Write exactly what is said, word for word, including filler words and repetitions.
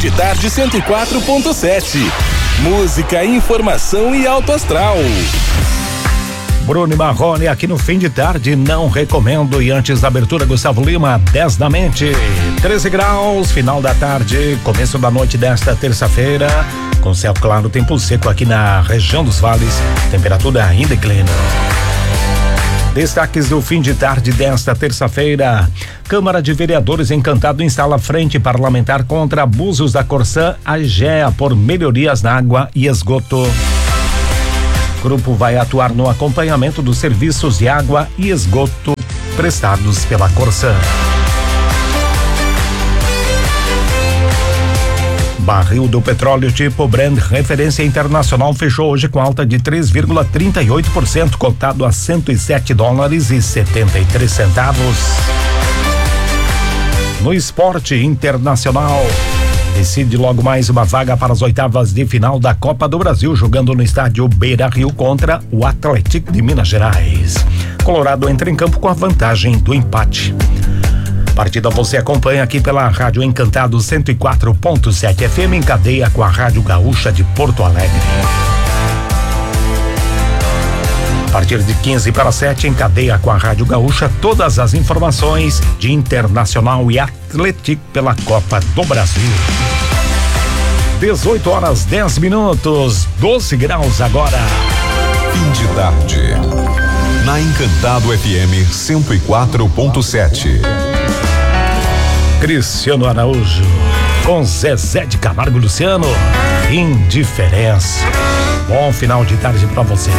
de Tarde cento e quatro ponto sete. Música, informação e alto astral. Bruno e Marrone aqui no Fim de Tarde, não recomendo. E antes da abertura, Gustavo Lima, dez da mente, treze graus, final da tarde, começo da noite desta terça-feira, com céu claro, tempo seco aqui na região dos vales, temperatura ainda inclina. Destaques do Fim de Tarde desta terça-feira. Câmara de Vereadores Encantado instala frente parlamentar contra abusos da Corsã Agea por melhorias na água e esgoto. O grupo vai atuar no acompanhamento dos serviços de água e esgoto prestados pela Corsã. Barril do petróleo tipo Brent, referência internacional, fechou hoje com alta de três vírgula trinta e oito por cento, cotado a cento e sete dólares e setenta e três centavos. No esporte internacional, decide logo mais uma vaga para as oitavas de final da Copa do Brasil, jogando no estádio Beira-Rio contra o Atlético de Minas Gerais. Colorado entra em campo com a vantagem do empate. Partida você acompanha aqui pela Rádio Encantado cento e quatro ponto sete F M, em cadeia com a Rádio Gaúcha de Porto Alegre. A partir de quinze para sete, em cadeia com a Rádio Gaúcha, todas as informações de Internacional e Atlético pela Copa do Brasil. dezoito horas dez minutos, doze graus agora. Fim de tarde, na Encantado F M cento e quatro ponto sete. Cristiano Araújo com Zezé de Camargo e Luciano, Indiferença. Bom final de tarde pra você.